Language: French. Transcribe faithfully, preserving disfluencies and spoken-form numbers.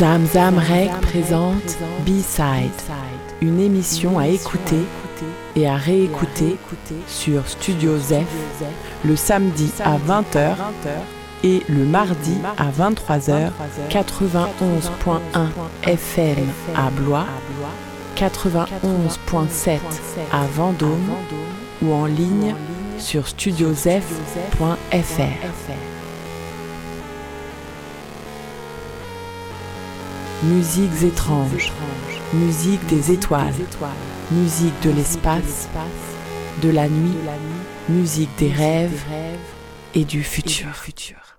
Zamzam Rec présente B-Side, une émission à écouter et à réécouter sur Studio Zef le samedi à vingt heures et le mardi à vingt-trois heures, quatre-vingt-onze point un F M à Blois, quatre-vingt-onze point sept à Vendôme ou en ligne sur studiozef point F R. Musiques étranges, musique des étoiles, musique de l'espace, de la nuit, musique des rêves et du futur.